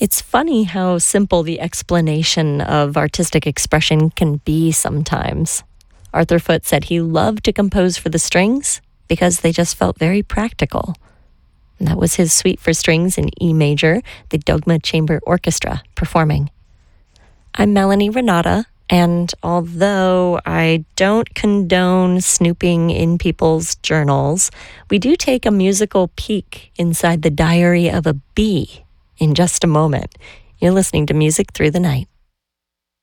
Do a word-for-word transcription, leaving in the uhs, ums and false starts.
It's funny how simple the explanation of artistic expression can be sometimes. Arthur Foote said he loved to compose for the strings because they just felt very practical. And that was his suite for strings in E major, the Dogma Chamber Orchestra performing. I'm Melanie Renata, and although I don't condone snooping in people's journals, we do take a musical peek inside the diary of a bee in just a moment. You're listening to Music Through the Night.